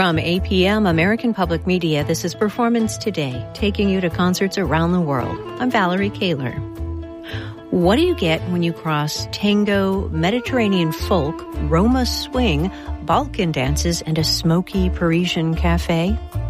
From APM, American Public Media, this is Performance Today, taking you to concerts around the world. I'm Valerie Kaler. What do you get when you cross tango, Mediterranean folk, Roma swing, Balkan dances, and a smoky Parisian cafe?